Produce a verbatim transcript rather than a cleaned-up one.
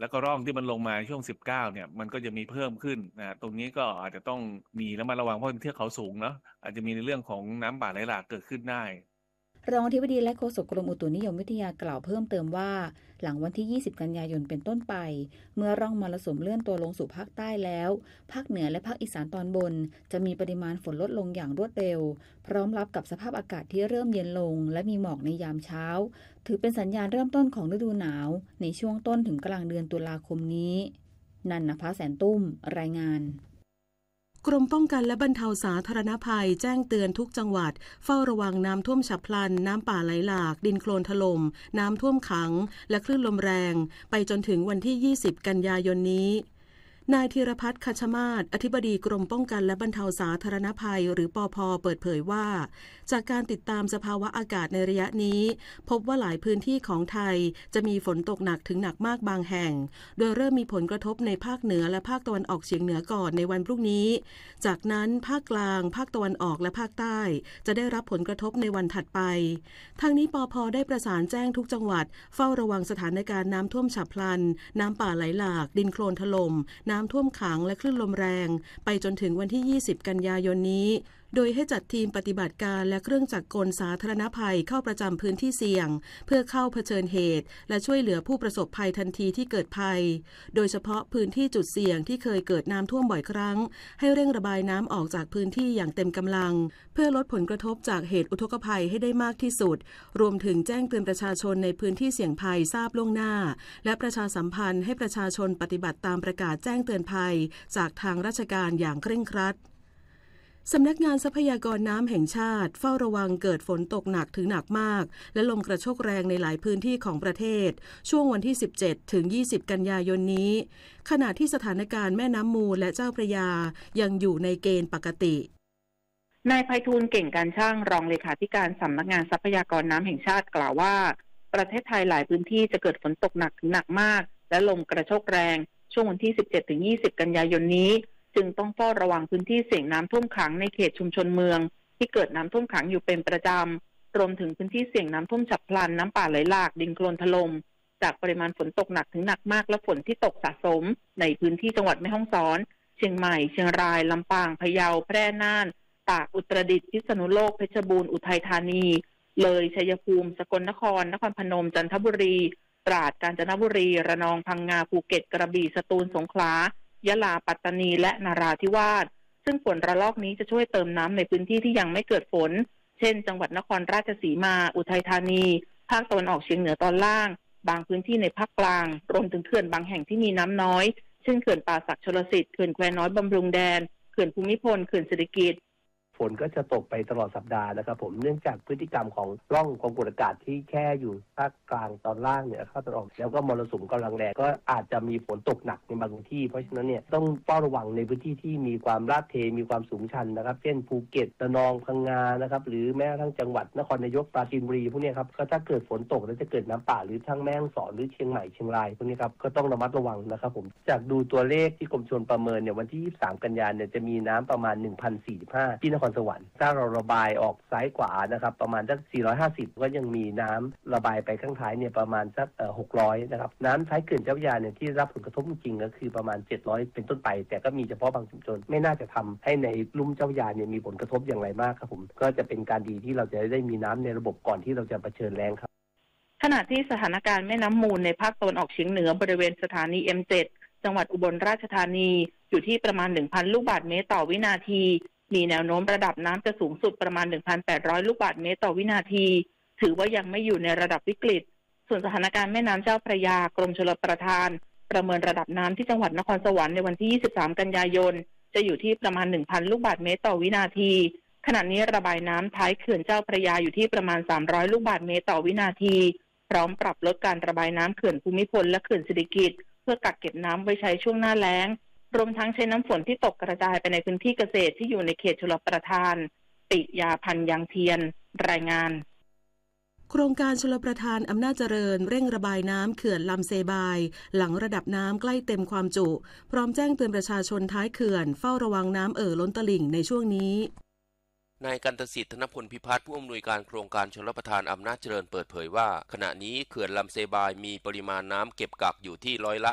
แล้วก็ร่องที่มันลงมาช่วงสิบเก้าเนี่ยมันก็จะมีเพิ่มขึ้นนะตรงนี้ก็อาจจะต้องมีระมัดระวังเพราะเป็นเทือกเขาสูงเนาะอาจจะมีในเรื่องของน้ำป่าไหลหลากเกิดขึ้นได้รองอธิบดีและโฆษกกรมอุตุนิยมวิทยากล่าวเพิ่มเติมว่าหลังวันที่ยี่สิบกันยายนเป็นต้นไปเมื่อร่องมรสุมเลื่อนตัวลงสู่ภาคใต้แล้วภาคเหนือและภาคอีสานตอนบนจะมีปริมาณฝนลดลงอย่างรวดเร็วพร้อมรับกับสภาพอากาศที่เริ่มเย็นลงและมีหมอกในยามเช้าถือเป็นสัญญาณเริ่มต้นของฤดูหนาวในช่วงต้นถึงกลางเดือนตุลาคมนี้นันนภาแสนตุ้มรายงานกรมป้องกันและบรรเทาสาธารณภัยแจ้งเตือนทุกจังหวัดเฝ้าระวังน้ำท่วมฉับพลันน้ำป่าไหลหลากดินโคลนถล่มน้ำท่วมขังและคลื่นลมแรงไปจนถึงวันที่ยี่สิบกันยายนนี้นายธีรพัฒน์คัชมาศอธิบดีกรมป้องกันและบรรเทาสาธารณภัยหรือปภ.เปิดเผยว่าจากการติดตามสภาวะอากาศในระยะนี้พบว่าหลายพื้นที่ของไทยจะมีฝนตกหนักถึงหนักมากบางแห่งโดยเริ่มมีผลกระทบในภาคเหนือและภาคตะวันออกเฉียงเหนือก่อนในวันพรุ่งนี้จากนั้นภาคกลางภาคตะวันออกและภาคใต้จะได้รับผลกระทบในวันถัดไปทางนี้ปภ.ได้ประสานแจ้งทุกจังหวัดเฝ้าระวังสถานการณ์น้ำท่วมฉับพลันน้ำป่าไหลหลากดินโคลนถล่มน้ำท่วมขังและคลื่นลมแรงไปจนถึงวันที่ยี่สิบกันยายนนี้โดยให้จัดทีมปฏิบัติการและเครื่องจักรกลสาธารณภัยเข้าประจำพื้นที่เสี่ยงเพื่อเข้าเผชิญเหตุและช่วยเหลือผู้ประสบภัยทันทีที่เกิดภัยโดยเฉพาะพื้นที่จุดเสี่ยงที่เคยเกิดน้ำท่วมบ่อยครั้งให้เร่งระบายน้ำออกจากพื้นที่อย่างเต็มกำลังเพื่อลดผลกระทบจากเหตุอุทกภัยให้ได้มากที่สุดรวมถึงแจ้งเตือนประชาชนในพื้นที่เสี่ยงภัยทราบล่วงหน้าและประชาสัมพันธ์ให้ประชาชนปฏิบัติตามประกาศแจ้งเตือนภัยจากทางราชการอย่างเคร่งครัดสำนักงานทรัพยากรน้ำแห่งชาติเฝ้าระวังเกิดฝนตกหนักถึงหนักมากและลมกระโชกแรงในหลายพื้นที่ของประเทศช่วงวันที่สิบเจ็ดถึงยี่สิบกันยายนนี้ขณะที่สถานการณ์แม่น้ำมูลและเจ้าพระยายังอยู่ในเกณฑ์ปกตินายไพฑูรย์เก่งการช่างรองเลขาธิการสำนักงานทรัพยากรน้ำแห่งชาติกล่าวว่าประเทศไทยหลายพื้นที่จะเกิดฝนตกหนักถึงหนักมากและลมกระโชกแรงช่วงวันที่สิบเจ็ดถึงยี่สิบกันยายนนี้จึงต้องเฝ้าระวังพื้นที่เสี่ยงน้ำท่วมขังในเขตชุมชนเมืองที่เกิดน้ำท่วมขังอยู่เป็นประจำรวมถึงพื้นที่เสี่ยงน้ำท่วมฉับพลันน้ำป่าไหลหลากดินโคลนถล่มจากปริมาณฝนตกหนักถึงหนักมากและฝนที่ตกสะสมในพื้นที่จังหวัดแม่ฮ่องสอนเชียงใหม่เชียงรายลำปางพะเยาแพร่น่านตากอุตรดิตถ์พิษณุโลกเพชรบูรณ์อุทัยธานีเลยชัยภูมิสกลนครนครพนมจันทบุรีตราดกาญจนบุรีระนองพังงาภูเก็ตกระบี่สตูลสงขลายะลาปัตตานีและนราธิวาสซึ่งฝนระลอกนี้จะช่วยเติมน้ำในพื้นที่ที่ยังไม่เกิดฝนเช่นจังหวัดนครราชสีมาอุทัยธานีภาคตะวันออกเฉียงเหนือตอนล่างบางพื้นที่ในภาคกลางรวมถึงเขื่อนบางแห่งที่มีน้ำน้อยเช่นเขื่อนป่าสักชลสิทธิ์เขื่อนแควน้อยบำรุงแดนเขื่อนภูมิพลเขื่อนเศรษฐกิจฝนก็จะตกไปตลอดสัปดาห์นะครับผมเนื่องจากพฤติกรรมของร่องความกดอากาศที่แค่อยู่ภาคกลางตอนล่างเนี่ยภาคตะวันออกแล้วก็มรสุมกำลังแรงก็อาจจะมีฝนตกหนักในบางพื้นที่เพราะฉะนั้นเนี่ยต้องเฝ้าระวังในพื้นที่ที่มีความลาดเทมีความสูงชันนะครับเช่นภูเก็ตระนองพังงานะครับหรือแม้กระทั่งจังหวัดนครนายกปราจีนบุรีพวกนี้ครับก็ถ้าเกิดฝนตกแล้วจะเกิดน้ำป่าหรือทั้งแม่ฮ่องสอนหรือเชียงใหม่เชียงรายพวกนี้ครับก็ต้องระมัดระวังนะครับผมจากดูตัวเลขที่กรมชลประเมินเนี่ยวันที่ยี่สิบสามกันยายนเนี่ยจะมีน้ำประมาณ หนึ่งพันสี่สิบห้า ที่นครสวรรค์ถ้าเราระบายออกซ้ายขวานะครับประมาณสักสี่ร้อยห้าสิบก็ยังมีน้ำระบายไปข้างท้ายเนี่ยประมาณสักเอ่อหกร้อยนะครับน้ำท้ายเขื่อนเจ้าพระยาเนี่ยที่รับผลกระทบจริงๆก็คือประมาณเจ็ดร้อยเป็นต้นไปแต่ก็มีเฉพาะบางชุมชนไม่น่าจะทำให้ในลุ่มเจ้าพระยาเนี่ยมีผลกระทบอย่างไรมากครับผมก็จะเป็นการดีที่เราจะได้มีน้ำในระบบก่อนที่เราจะเผชิญแล้งครับขณะที่สถานการณ์แม่น้ำมูลในภาคตะวันออกเฉียงเหนือบริเวณสถานี เอ็ม เจ็ด จังหวัดอุบลราชธานีอยู่ที่ประมาณ หนึ่งพัน ลูกบาศก์เมตรต่อวินาทีมีแนวโน้มระดับน้ำจะสูงสุดประมาณ หนึ่งพันแปดร้อย ลูกบาศก์เมตรต่อวินาทีถือว่ายังไม่อยู่ในระดับวิกฤตส่วนสถานการณ์แม่น้ำเจ้าพระยากรมชลประทานประเมินระดับน้ำที่จังหวัดนครสวรรค์ในวันที่ยี่สิบสามกันยายนจะอยู่ที่ประมาณ หนึ่งพัน ลูกบาศก์เมตรต่อวินาทีขณะนี้ระบายน้ำท้ายเขื่อนเจ้าพระยาอยู่ที่ประมาณสามร้อยลูกบาศก์เมตรต่อวินาทีพร้อมปรับลดการระบายน้ำเขื่อนภูมิพลและเขื่อนสิริกิติ์เพื่อกักเก็บน้ำไว้ใช้ช่วงหน้าแล้งรวมทั้งใช้น้ำฝนที่ตกกระจายไปในพื้นที่เกษตรที่อยู่ในเขตชลประทานปิยาพันธ์ยังเทียนรายงานโครงการชลประทานอำนาจเจริญเร่งระบายน้ำเขื่อนลำเซบายหลังระดับน้ำใกล้เต็มความจุพร้อมแจ้งเตือนประชาชนท้ายเขื่อนเฝ้าระวังน้ำเอ่อล้นตลิ่งในช่วงนี้นายกันตสิทธิ์ธนพลพิพัฒน์ผู้อำนวยการโครงการชลประทานอำนาจเจริญเปิดเผยว่าขณะนี้เขื่อนลำเซบายมีปริมาณน้ำเก็บกักอยู่ที่ร้อยละ